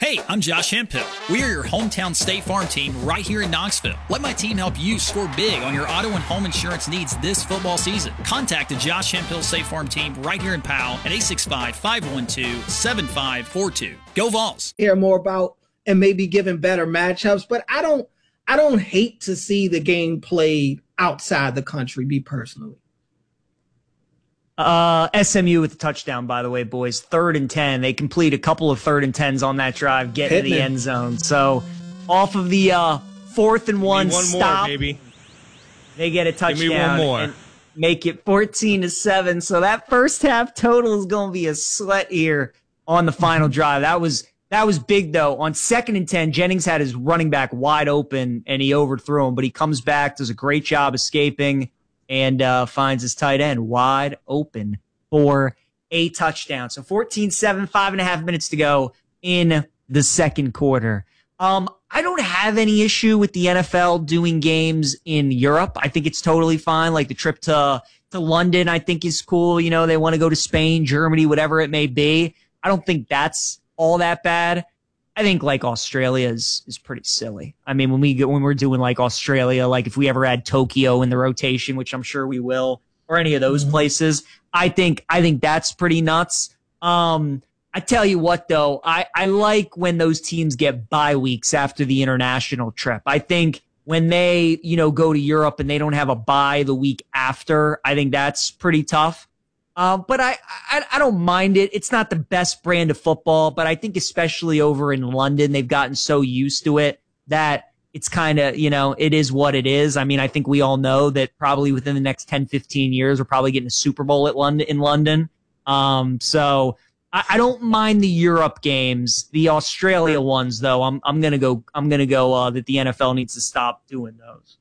Hey, I'm Josh Hemphill. We are your hometown State Farm team right here in Knoxville. Let my team help you score big on your auto and home insurance needs this football season. Contact the Josh Hemphill State Farm team right here in Powell at 865-512-7542. Go Vols! Hear more about and maybe giving better matchups, but I don't hate to see the game played outside the country, me personally. SMU with the touchdown, by the way, boys. 3rd and 10. They complete a couple of 3rd and 10s on that drive, get in the end zone. So off of the 4th and 1 stop, more, baby. They get a touchdown. Give me one more. And make it 14-7. So that first half total is going to be a sweat here on the final drive. That was big, though. On 2nd and 10, Jennings had his running back wide open, and he overthrew him. But he comes back, does a great job escaping, and finds his tight end wide open for a touchdown. So 14-7, 5.5 minutes to go in the second quarter. I don't have any issue with the NFL doing games in Europe. I think it's totally fine. Like the trip to London, I think is cool. You know, they want to go to Spain, Germany, whatever it may be. I don't think that's all that bad. I think like Australia is pretty silly. I mean, when we're doing like Australia, like if we ever had Tokyo in the rotation, which I'm sure we will, or any of those places, I think that's pretty nuts. I tell you what though, I like when those teams get bye weeks after the international trip. I think when they, go to Europe and they don't have a bye the week after, I think that's pretty tough. But I don't mind it. It's not the best brand of football, but I think especially over in London, they've gotten so used to it that it's kind of, it is what it is. I mean, I think we all know that probably within the next 10, 15 years, we're probably getting a Super Bowl in London. So I don't mind the Europe games. The Australia ones, though, I'm gonna go that the NFL needs to stop doing those.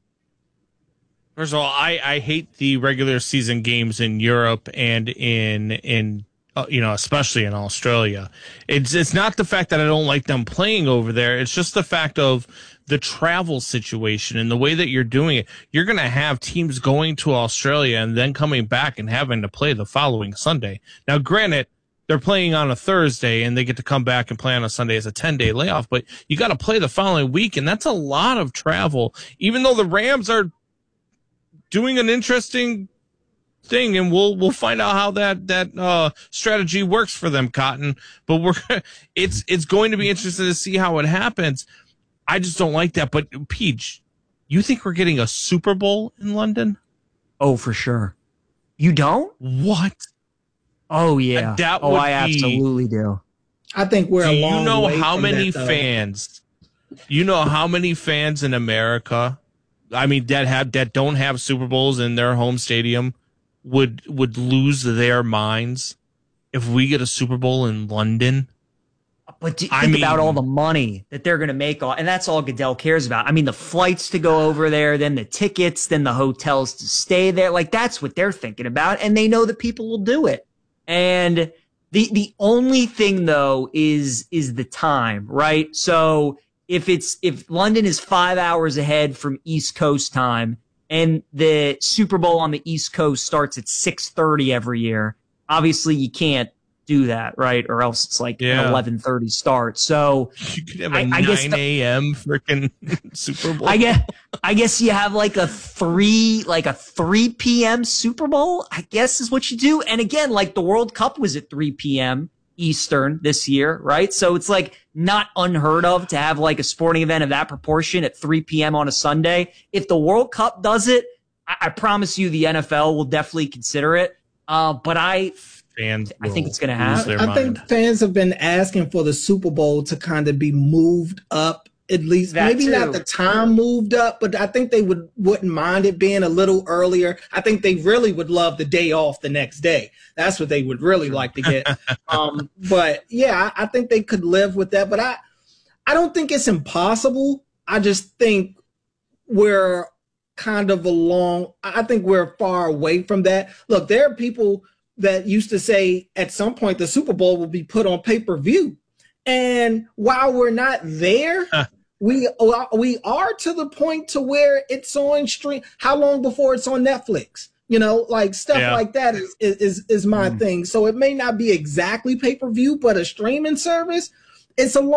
First of all, I hate the regular season games in Europe and in especially in Australia. It's not the fact that I don't like them playing over there. It's just the fact of the travel situation and the way that you're doing it. You're going to have teams going to Australia and then coming back and having to play the following Sunday. Now, granted, they're playing on a Thursday and they get to come back and play on a Sunday as a 10-day layoff, but you got to play the following week, and that's a lot of travel. Even though the Rams are doing an interesting thing, and we'll find out how that strategy works for them, Cotton. But it's going to be interesting to see how it happens. I just don't like that. But Peach, you think we're getting a Super Bowl in London? Oh, for sure. You don't? What? Oh yeah. I absolutely do. I think we're a long way how from many that, fans? You know how many fans in America? I mean, that don't have Super Bowls in their home stadium would lose their minds if we get a Super Bowl in London. But think about all the money that they're going to make, and that's all Goodell cares about. I mean, the flights to go over there, then the tickets, then the hotels to stay there. Like, that's what they're thinking about, and they know that people will do it. And the only thing, though, is the time, right? So if London is 5 hours ahead from East Coast time and the Super Bowl on the East Coast starts at 6:30 every year, obviously you can't do that, right? Or else it's like an 11:30 start. So you could have a 9 a.m. freaking Super Bowl. I guess you have like a 3 p.m. Super Bowl, I guess is what you do. And again, like the World Cup was at 3 p.m. Eastern this year, right? So it's like not unheard of to have like a sporting event of that proportion at 3 p.m. on a Sunday. If the World Cup does it, I promise you the NFL will definitely consider it. But I think it's going to happen. I think fans have been asking for the Super Bowl to kind of be moved up, at least. Maybe not the time moved up, but I think they wouldn't mind it being a little earlier. I think they really would love the day off the next day. That's what they would really like to get. But yeah, I think they could live with that. But I don't think it's impossible. I just think we're kind of I think we're far away from that. Look, there are people that used to say at some point the Super Bowl will be put on pay-per-view. And while we're not there, we are to the point to where it's on stream. How long before it's on Netflix? Like stuff like that is my thing. So it may not be exactly pay-per-view, but a streaming service, it's a